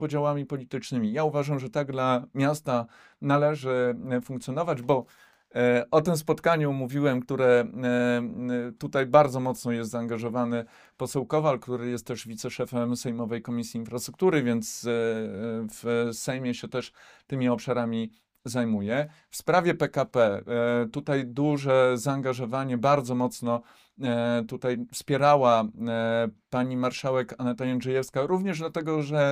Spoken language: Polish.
podziałami politycznymi. Ja uważam, że tak dla miasta należy funkcjonować, bo o tym spotkaniu mówiłem, które tutaj bardzo mocno jest zaangażowany poseł Kowal, który jest też wiceszefem Sejmowej Komisji Infrastruktury, więc w Sejmie się też tymi obszarami zajmuje. W sprawie PKP tutaj duże zaangażowanie, bardzo mocno tutaj wspierała pani marszałek Aneta Jędrzejewska, również dlatego, że